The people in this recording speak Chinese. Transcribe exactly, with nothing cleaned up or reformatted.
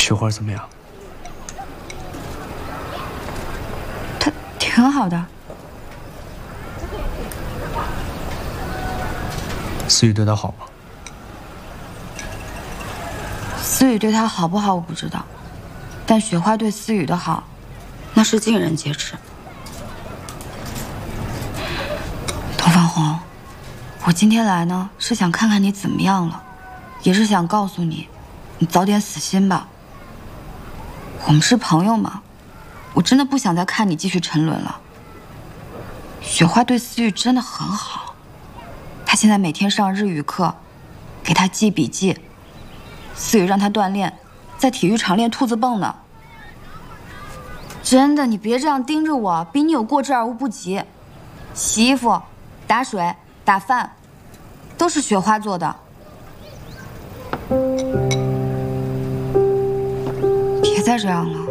雪花怎么样？ 她挺好的。 思雨对她好吗？ 思雨对她好不好我不知道，但雪花对思雨的好，那是尽人皆知。童方红，我今天来呢是想看看你怎么样了，也是想告诉你，你早点死心吧。我们是朋友嘛，我真的不想再看你继续沉沦了。雪花对思雨真的很好，她现在每天上日语课，给她记笔记。思雨让她锻炼，在体育场练兔子蹦呢。真的，你别这样盯着我，比你有过之而无不及。洗衣服、打水、打饭，都是雪花做的。别再这样了。